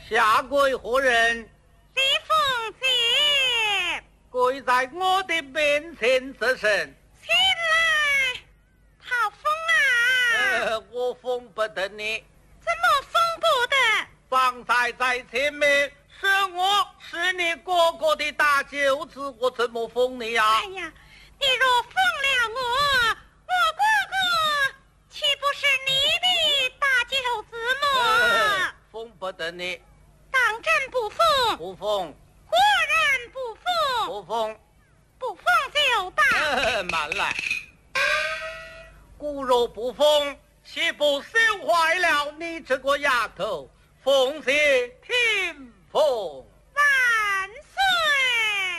下跪何人？ 李凤姐。 跪在我的面前这身。 起来，讨封啊！ 我封不得你。 怎么封不得？ 方才在前面是我是你哥哥的大舅子，我怎么封你呀？ 哎呀，你若封了我哥哥岂不是你的大舅子么？ 封不得你。 当真不封？ 不封。 果然不封？ 不封。 不封就罢。 慢来。故若不封，岂不羞坏了你这个丫头？奉谢听封。